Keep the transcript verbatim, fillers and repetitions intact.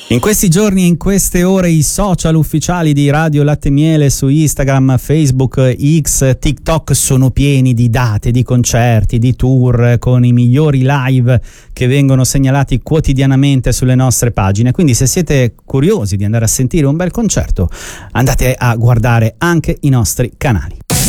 In questi giorni e in queste ore i social ufficiali di Radio Latte e Miele su Instagram, Facebook, X, TikTok sono pieni di date, di concerti, di tour con i migliori live che vengono segnalati quotidianamente sulle nostre pagine. Quindi se siete curiosi di andare a sentire un bel concerto, andate a guardare anche i nostri canali.